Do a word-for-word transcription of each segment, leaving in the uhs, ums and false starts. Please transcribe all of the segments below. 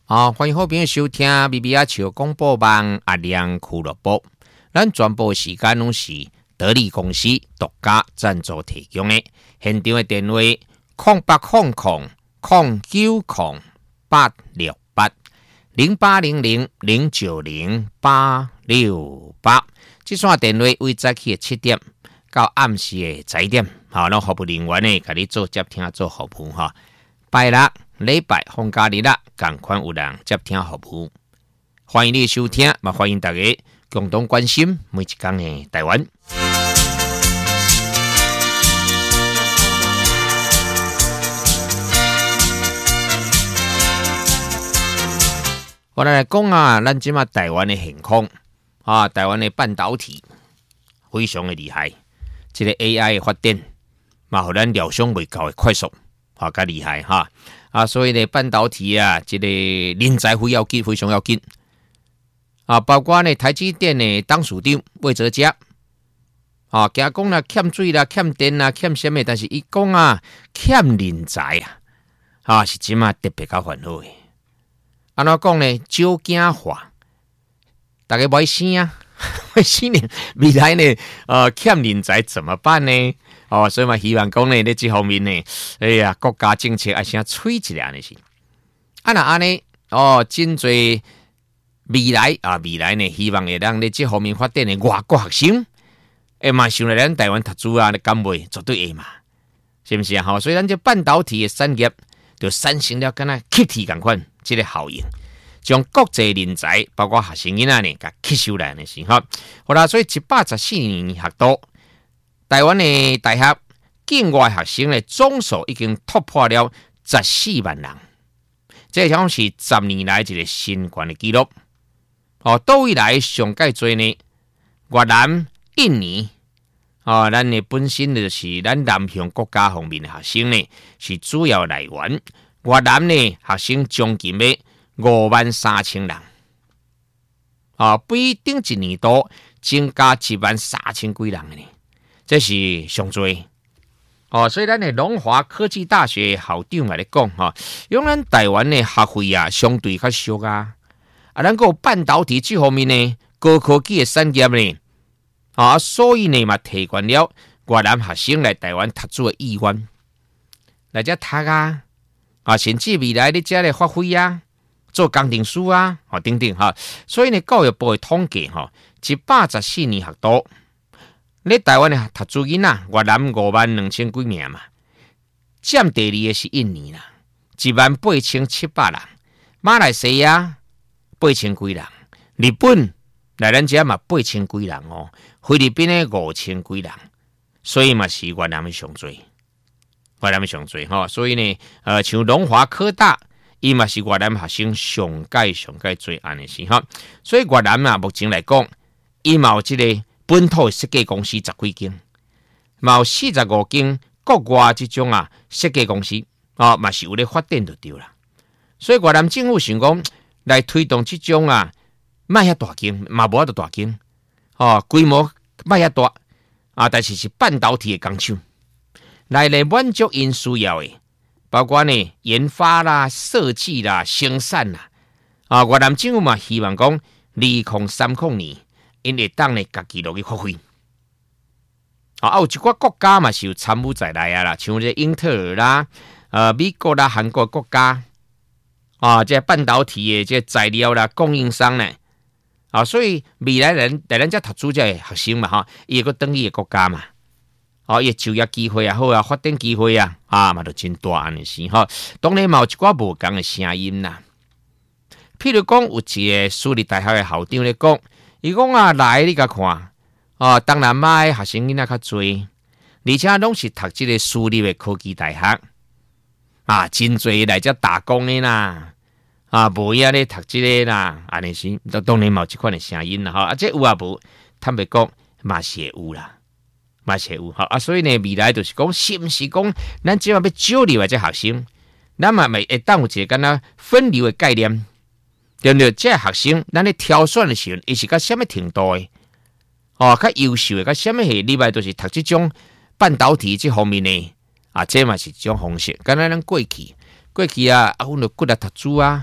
啊，欢迎好朋友收听 B B 阿球广播网阿亮俱乐部。咱全部时间拢是得力公司独家赞助提供的。现场的电话：空八空空空九空八六八零八零零零九零八六八。这线电话为早起的七点到暗时的十一点，好，咱服务人员呢，给你做接听做服务哈。拜六、礼拜、放假日啦，同款有人接听服务。欢迎你收听，嘛欢迎大家共同关心每一天的台湾。我来讲啊，咱即马台湾的现况啊，台湾的半导体非常的厉害，这个 A I 的发展嘛，互咱料想未到的快速，啊，较厉害哈啊，所以呢，半导体啊，这个人才非要紧，非常要紧啊，包括呢台积电的董事长魏哲家啊，惊讲啦欠水啦、欠电啦、欠什么，但是伊讲啊，欠人才啊，啊是即马特别较烦恼的。安怎讲呢？少惊化，大家不爱生啊，不爱生呢？未来呢？呃，欠人才怎么办呢？哦，所以嘛，希望讲呢，在这方面呢，哎呀，国家政策要先催一下呢是。啊那安尼哦，真多未来啊，未来呢，希望会让在这方面发展的外国学生，哎嘛，想来咱台湾读书啊，你敢袂绝对会嘛？是不是啊？好，所以咱这半导体的产业就产生了敢若气体共款。这个效应，将国际人才，包括学生囡仔呢，甲吸收来呢是哈。好啦，所以一百十四年学度，台湾的大学境外学生的总数已经突破了十四万人，这像是十年来一个新高的纪录。哦，倒位来上介多呢？越南、印尼，哦，咱的本身就是咱南向国家方面的学生呢，是主要来源。越南呢，学生将近要五万三千人，啊，比顶一年度增加一万三千几人呢，这是上多。哦，所以咱的龙华科技大学校长来讲，哈，用咱台湾的学费啊，相对较俗啊，啊，咱个半导体这方面呢，高科技的产业呢，啊，所以呢嘛，提高了越南学生来台湾读书的意愿，来遮读啊。啊，甚至未来你遮咧发挥啊，做工程师啊，哦等等哈。所以呢，教育部的统计哈，一百十四年学度，你台湾的读书囡仔，越南五万两千几名嘛，占第二的是印尼啦，一万八千七百人，马来西亚八千几人，日本来咱遮嘛八千几人哦，菲律宾的五千几人，所以嘛是越南的上最。越南上多哈，所以呢，呃，像龙华科大，伊嘛是越南学生上届上届最安的是哈，所以越南啊，目前来讲，伊嘛有这个本土的设计公司十几间，嘛有四十五间国外这种啊设计公司啊，嘛是有咧发展就对啦。所以越南政府想讲来推动这种啊，卖遐大间，嘛无遐大间，哦，规模卖遐大啊，但是是半导体的工厂。来来满足因需要的，包括呢研发啦、设计啦、生产啦。啊，越南政府嘛希望讲二零三零年，因会当呢家己落去发挥。啊，有一寡国家嘛是有参与在内啊啦，像这英特尔啦、呃美国啦、韩国国家啊，这半导体的这材料啦供应商呢，啊，所以未来人来咱遮读书这学生嘛哈，伊个等伊的国家嘛。哦，伊就业机会也好啊，发展机会啊，啊嘛都真大安尼是吼。当然嘛有一寡无共的声音啦。譬如讲有一个私立大学的校长咧讲，伊讲啊来你甲看，哦，东南亚的学生囡仔较侪，而且拢是读即个私立的科技大学，啊，真侪来遮打工的啦，啊，无遐咧读即个啦，安尼是，当然嘛有即款的声音啦，吼，啊，这有啊无？坦白讲嘛是会有啦。嘛是有哈啊，所以呢，未来就是讲，是毋是讲，咱只要要招留的这学生，咱嘛咪会当有一个敢若分流的概念，对不对？这学生，咱咧挑选的时候，伊是到什么程度的？哦，较优秀的，到什么系？另外都是读这种半导体这方面呢，啊，这嘛是一种方式。敢若咱过去，过去啊，啊，阮就过来读书啊，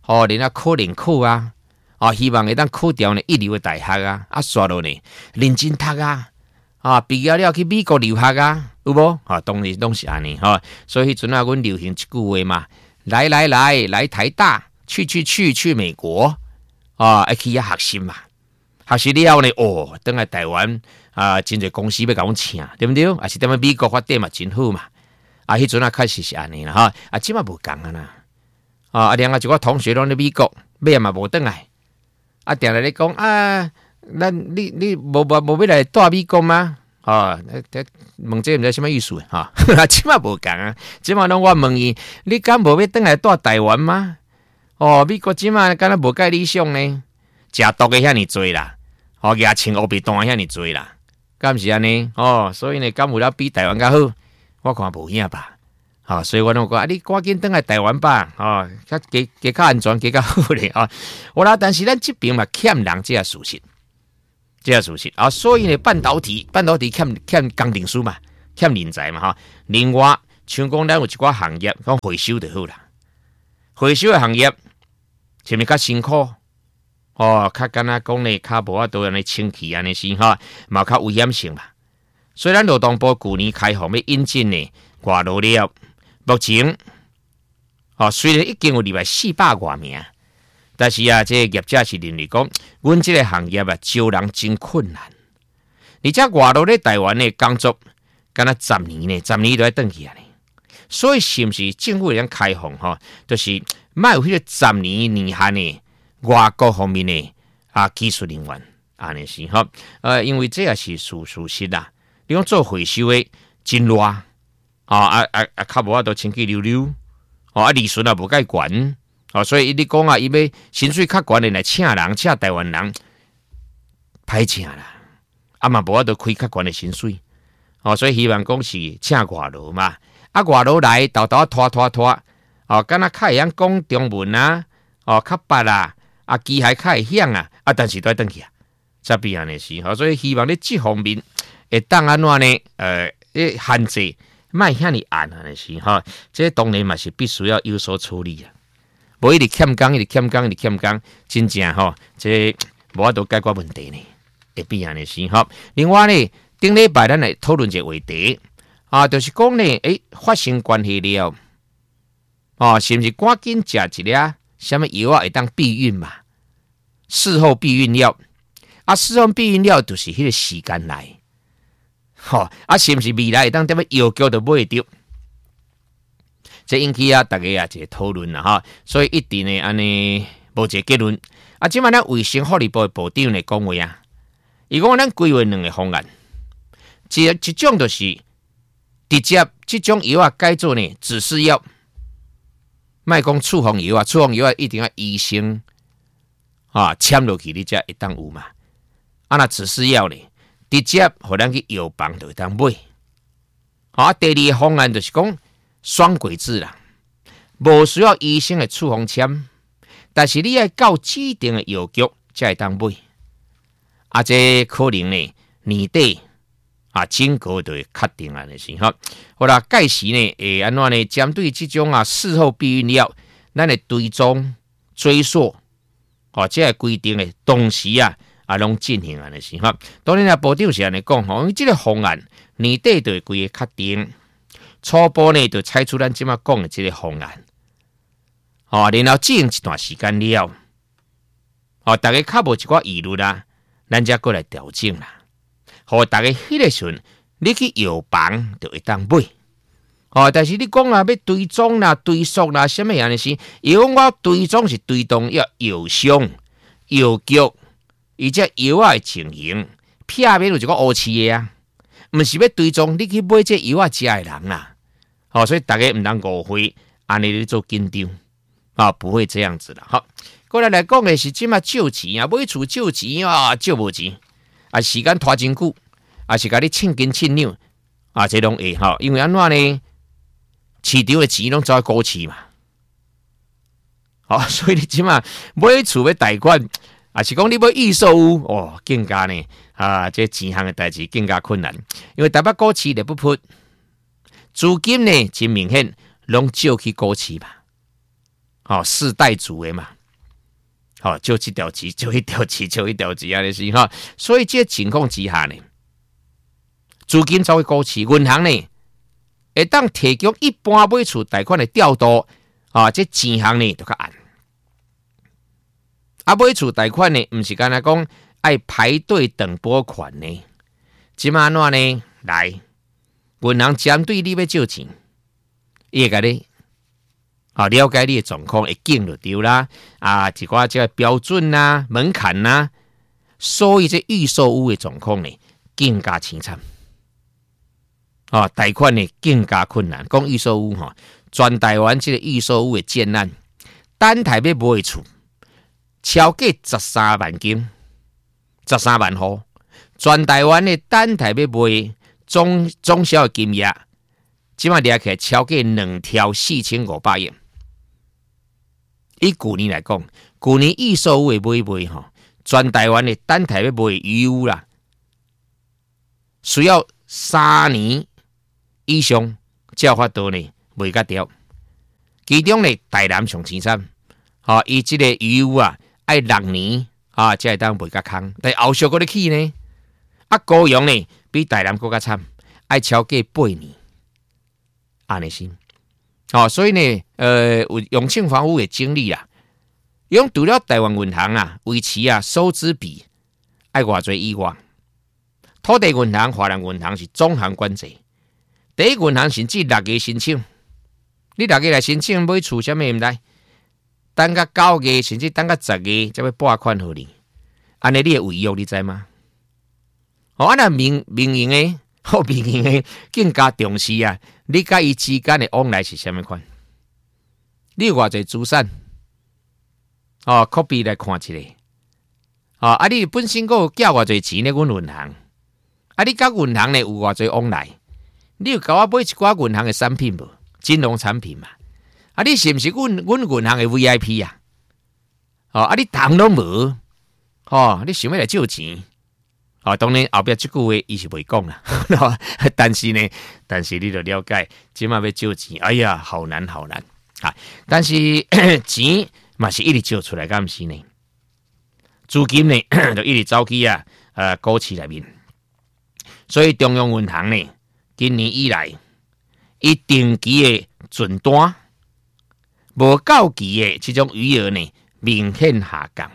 哦，人家考人考啊，哦，希望会当考掉呢一流的大学啊，啊，刷落呢认真读啊，啊，毕业了去美国留学啊，有无？啊，当然拢是安尼哈。所以迄阵啊，阮流行一句话嘛，来来来来台大，去去去去美国，啊，爱去遐学习嘛。学习了后呢，哦，等来台湾啊，真侪公司要甲阮请，对不对？啊，是踮咧美国发展嘛，真好嘛。啊，迄阵啊，开始是安尼啦哈。啊，即嘛无共啊啦。啊，啊，另外一个同学拢咧美国，尾嘛无转来。啊，定来咧讲啊，咱你你无无无要来带美国吗？啊，问这毋知什么意思哈？啊，即嘛无共啊。即嘛拢我问伊，你敢无要转来带台湾吗？哦，美国即嘛敢若无介理想呢？食毒的遐尼多啦。哦，牙签乌白弹遐尼多啦，敢是安尼？哦，所以呢，敢有了比台湾较好？我看无影吧。哦，所以我拢讲啊，你赶紧转来台湾吧。哦，加加加较安全，加较好咧。哦，我啦，但是咱这边嘛欠人这个事实，这个事实啊，所以呢，半导体半导体欠欠工程师嘛，欠人才嘛哈。另外，像讲咱有一寡行业，讲回收就好啦。回收的行业前面较辛苦。哦，较敢若讲呢，较无法度安尼清气安尼是哈，嘛较危险性嘛。虽然劳动部去年开放要引进呢外劳了，目前哦虽然已经有二百四百外名，但是啊，这个业者是认为讲，阮这个行业啊招人真困难。而且外劳咧台湾的工作，敢若十年呢，十年都要转去啊呢。所以是毋是政府会开放吼，就是莫有迄个十年年限呢？外国方面的啊技术人员，安尼是吼，呃，因为这也是事事实啦。你讲做回收的真热啊啊啊啊，较无法度清气溜溜，哦啊利润也无介悬，哦，所以你讲啊，伊要薪水较悬的来请人，请台湾人歹请啦，啊嘛无法度开较悬的薪水，哦，所以希望讲是请外劳嘛，啊外劳来豆豆拖拖拖，哦，敢若较会晓讲中文啊，哦，较捌啦。啊，机械较会响啊，啊，但是都要转去啊，这边安尼是吼，所以希望你这方面会当安怎呢？呃，限制莫遐尼严安尼是吼，这当然嘛是必须要有所处理啊。无一直欠工，一直欠工，一直欠工，真正吼，这无法度解决问题呢，会变安尼是吼。另外呢，顶礼拜咱来讨论一个话题啊，就是讲呢，诶，发生关系了，哦，是毋是赶紧食一粒？什么药啊会当避孕嘛？事后避孕药啊，事后避孕药就是迄个时间来，吼、哦、啊，是毋是未来会当踮咧药局就买得到？这引起啊大家啊一个讨论啦哈，所以一直呢安尼无一个结论。啊，即摆咱卫生福利部的部长来讲话啊，伊讲咱规划两个方案，一一种就是直接即种药啊改做呢指示药。莫讲处方药啊，处方药啊一定要医生啊签落去，你才会当有嘛。啊，那指示药呢，直接互咱去药房就会当买。啊，第二个方案就是讲双轨制啦，无需要医生的处方签，但是你要到指定的药局才会当买。啊，这可能呢年底啊，整个就会确定安尼是吼。好啦，届时呢，会安怎呢？针对这种啊事后避孕药，咱的追踪追溯，哦，这个规定呢，同时啊啊拢进行安尼是吼。当然啊，部长是安尼讲吼，因为这个方案年底就会规个确定，初步呢就采取咱即马讲的这个方案，哦，然后进行一段时间了，哦，大家较无一寡疑虑啦，咱才过来调整啦。互大家迄个时阵，你去药房就会当买。哦，但是你讲啊，要追踪啦、追溯啦，什么样的事？伊讲我追踪是追踪要药商、药局，而且药啊的情形，片面有一个乌漆的啊，毋是要追踪你去买这药啊食的人啦。哦，所以大家毋通误会，安尼咧做紧张啊，不会这样子啦。好，过来来讲的是即马借钱啊，买厝借钱啊，借无钱。啊，时间拖真久，啊是甲你称斤称两，啊这拢会吼，因为安怎呢？市场的钱拢走去股市嘛，哦，所以你即马买厝要贷款，啊是讲你要预售屋，哦，更加呢啊，这钱项的代志更加困难，因为台北股市咧不扑，资金呢真明显拢借去股市嘛，哦，世代主的嘛， 好，就这条钱，就一条钱，就一条钱啊！你是哈，所以这情况之下呢，资金走去股市，银行呢会当提供一般买厝贷款的调度啊，这钱行呢就较暗。啊，买厝贷款呢，唔是干那讲爱排队等拨款呢，即嘛安怎呢？来，银行针对你要借钱，伊会甲你。啊，了解你的状况，会见就对啦。啊，一寡这个标准呐、门槛呐，所以这预售屋的状况呢，更加凄惨。啊，贷款呢更加困难。讲预售屋哈，全台湾这个预售屋的建案，单台要买厝，超过十三万间，十三万户。全台湾的单台要买总总销的金额，即马掠起来超过两条四千五百亿。以去年来讲，去年预售屋的买卖吼，全台湾的单台要买余屋啦，需要三年以上才有法度呢卖甲掉。其中呢，台南上凄惨，吼，伊即个余屋啊，爱六年啊才会当卖甲空，但后续搁咧起呢，啊高雄呢比台南搁较惨，爱超过八年，安尼先。哦，所以呢，呃，有永庆房屋的经历啦，用除了台湾银行啊维持啊收支比爱偌济以外，土地银行、华人银行是总行管制。第一银行甚至六个申請，你六個來申請買厝，啥物唔知？等到九個甚至等到十個才要撥款互你，安尼你的違約你知嗎？哦，安那民民營的，好民營的更加重視啊！你甲伊之間的往來是啥物款？你有偌濟資產？哦 ，copy 來看一下。哦，啊，你本身個有寄偌濟錢咧？阮銀行，啊，你甲銀行咧有偌濟往來？你有甲我買一寡銀行的產品無？金融產品嘛？啊，你是毋是阮阮銀行的 V I P 啊？哦，啊，你談都無？哦，你想要來借錢？哦，當然後壁這句話伊是袂講啦，但是呢，但是你就了解，即馬要借錢，哎呀，好難好難啊！但是錢嘛是一直借出來，敢毋是呢？資金呢就一直走去啊，呃，股市內面，所以中央銀行呢，今年以來，伊定期的存單，無到期的這種餘額呢，明顯下降。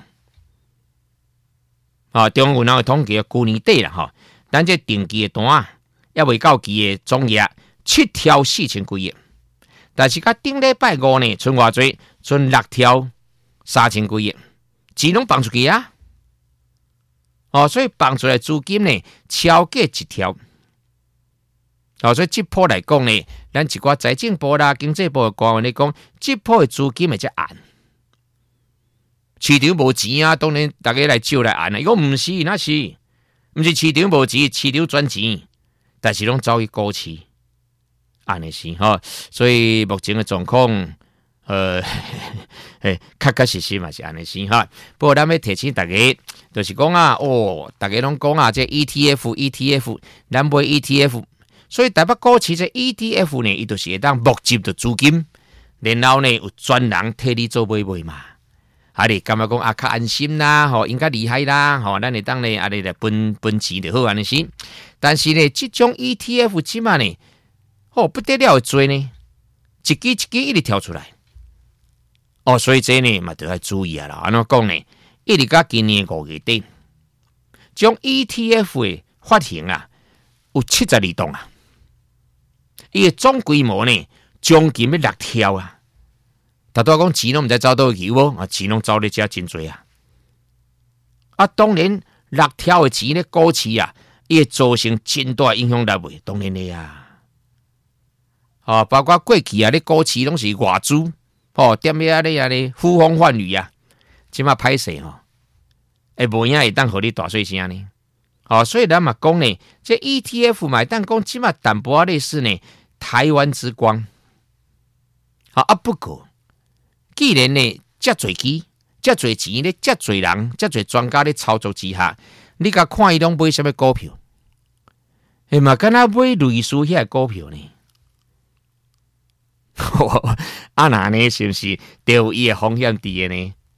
啊，中央銀行的統計，去年底啦，吼，咱這定期的單，也未到期的總額七條四千幾億，但是甲頂禮拜五呢，剩偌濟，剩六條三千幾億，錢攏放出去啊！哦，所以放出來資金呢，超過一條。哦，所以這波來講呢，咱一寡財政部啦、經濟部的官員來講，這波的資金會較暗。市場無錢啊，當然大家來借來按啊。如果唔是，那是唔是市場無錢，市場賺錢，但是攏走去股市，安尼是吼。所以目前嘅狀況，呃，誒，確確實實嘛是安尼是哈。不過咱要提醒大家，就是講啊，哦，大家攏講啊，這 E T F、E T F， 咱買 E T F， 所以台北股市這 E T F 呢，伊就是會當募集到資金，然後呢有專人替你做買賣嘛。啊！你感覺講啊，較安心啦，吼，應該厲害啦，吼，咱會當呢，啊，你來分分錢就好安尼是。但是呢，這種 E T F 起碼呢，哦不得了的多呢，一支一支一直跳出來。哦，所以這呢嘛，就要注意啊啦。安怎講呢？一直到今年五月底，將 E T F 的發行啊，有七十二棟啊，伊嘅總規模呢，將近要六條啊。大多講錢攏唔知走到去喎，啊錢攏走咧遮真多啊！啊，當然六條嘅錢咧，股市啊，伊會造成真大影響力袂？當然咧啊！哦，包括過去啊，咧股市攏是外資，哦，點樣咧啊咧呼風喚雨啊，即馬歹勢吼，會無影會當互你大細聲呢？哦，所以咱嘛講呢，這 E T F 嘛，當講即馬淡薄仔類似呢台灣之光，啊啊不過。既然呢，遮濟支、遮濟錢咧、遮濟人、遮濟專家咧操作之下，你甲看伊攏買什麼股票？誒嘛，敢若買類似遐股票呢？啊那呢，是毋是就有伊誒風險佇誒呢？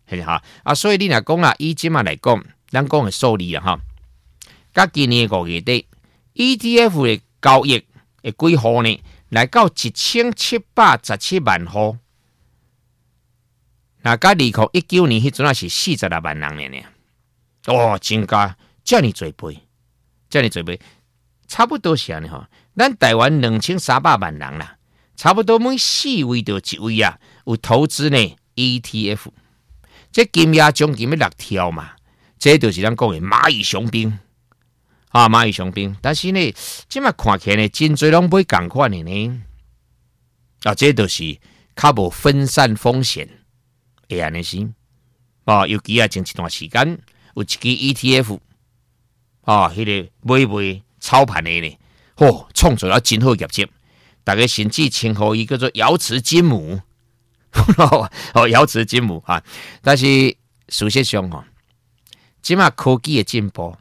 是哈啊，所以你若讲啊，以今嘛来讲，咱讲的数字啊哈，甲今年五月底 E T F 的交易的几户呢，来到一千七百十七万户。那甲二零一九年迄阵啊是四十六万人呢，哦，增加这么多倍，这么多倍，差不多是安尼吼。咱台湾两千三百万人啦，差不多每四位就一位啊，有投资呢 E T F， 这金额将近要六条嘛，这就是咱讲的蚂蚁雄兵啊，蚂蚁雄兵。但是呢，即马看起来呢，真侪拢买共款的呢，啊，这就是较无分散风险。会安尼是，哦，尤其啊，前一段时间有一支 E T F， 哦，迄、那个买卖操盘的呢，哦，创造了真好业绩，大家甚至称呼伊叫做瑶池金母，哦，瑶池金母啊。但是事实上吼，即马科技的进步，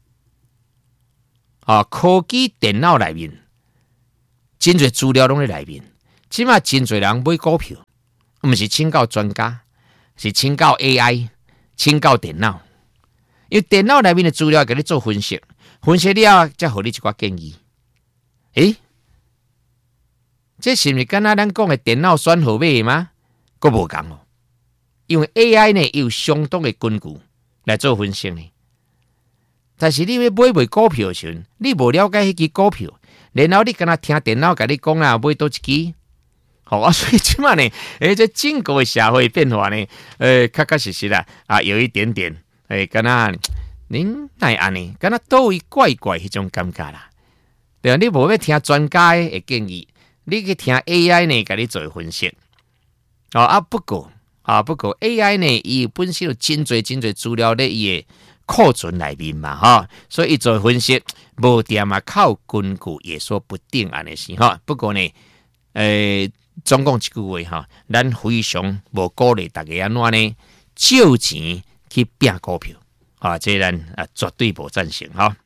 啊，科技电脑内面，真侪资料拢在内面，即马真侪人买股票，毋是请教专家。是请教 A I， 请教电脑，因为电脑内面的资料给你做分析，分析了再给你一寡建议。诶，这是不是跟咱讲的电脑选号码吗？佫无共哦，因为 A I 呢有相当的根据来做分析呢。但是你要买卖股票时，你无了解迄支股票，然后你跟他听电脑甲你讲啊，买多一支。好啊，所以即嘛呢，诶，这整个的社会变化呢，呃，确确实实啦，啊，有一点点，诶，敢若恁奈安尼，敢若倒位怪怪迄种感觉啦。对啊，你无要听专家的建议，你去听 A I 呢，甲你做分析。哦啊，不过啊，不过 A I 呢，伊本身有真侪真侪资料咧，伊的库存内面嘛，哈，所以伊做分析，无定嘛靠根据也说不定安尼是哈。不过呢，诶。总讲一句话哈，咱非常无鼓励大家安怎呢？借钱去拼股票啊，这咱啊绝对无赞成哈。